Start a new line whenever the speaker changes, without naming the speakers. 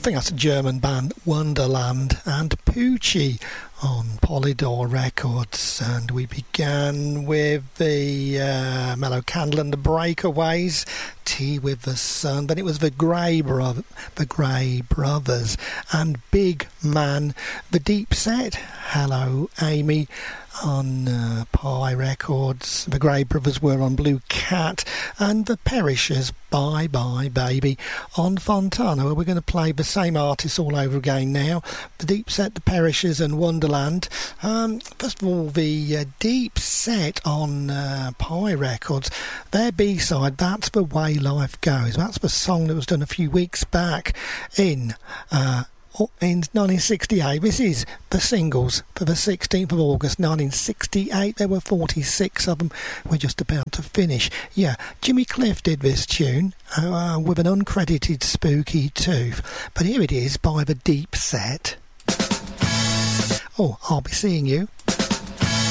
think that's a German band, Wonderland, and Poochie on Polydor Records. And we began with the Mellow Candle and the Breakaways, Tea with the Sun. Then it was the Grey Brothers and Big Man, the Deep Set, Hello Amy, on Pie Records. The Grey Brothers were on Blue Cat, and the Perishers, Bye Bye Baby, on Fontana. We're going to play the same artists all over again now. The Deep Set, the Perishers, and Wonderland. First of all, the Deep Set on Pie Records, their B-side, That's the Way Life Goes. That's the song that was done a few weeks back in 1968. This is the singles for the 16th of August 1968. There were 46 of them. We're just about to finish. Yeah, Jimmy Cliff did this tune with an uncredited Spooky Tooth, but here it is by the Deep Set. Oh, I'll be seeing you.